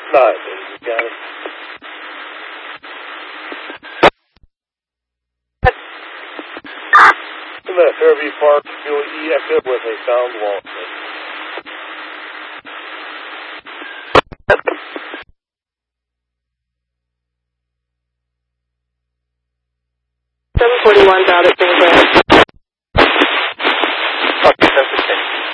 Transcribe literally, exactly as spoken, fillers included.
Nice, you got it. In the Fairview Park, you'll E echo with a sound wall. seven forty-one, Dallas, Sinclair.